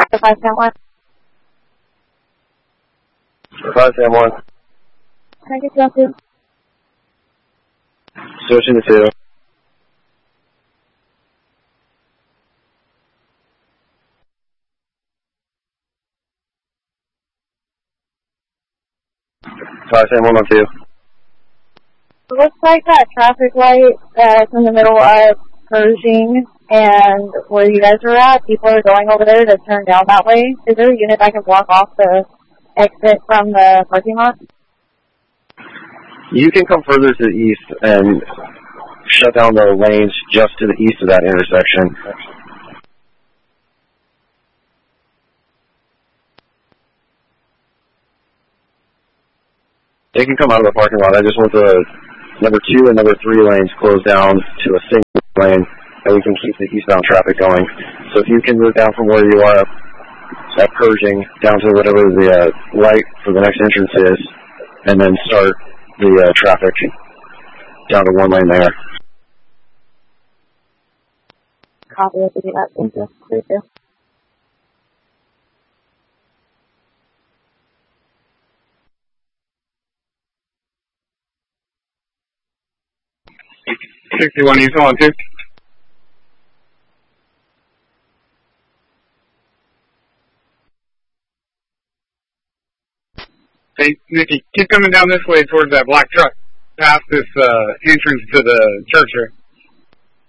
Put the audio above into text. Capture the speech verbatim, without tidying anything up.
to five ten one. five ten one. Can I get you on two? Switching to two. five ten one on two. It looks like that traffic light that's in the middle of Pershing and where you guys are at, people are going over there to turn down that way. Is there a unit that can block off the exit from the parking lot? You can come further to the east and shut down the lanes just to the east of that intersection. They can come out of the parking lot. I just want the number two and number three lanes closed down to a single lane, and we can keep the eastbound traffic going. So if you can move down from where you are at Pershing down to whatever the uh, light for the next entrance is, and then start the uh, traffic down to one lane there. Copy it to do that. Thank you. Thank you. sixty-one East on two. Hey, Nikki, keep coming down this way towards that black truck, past this uh, entrance to the church here.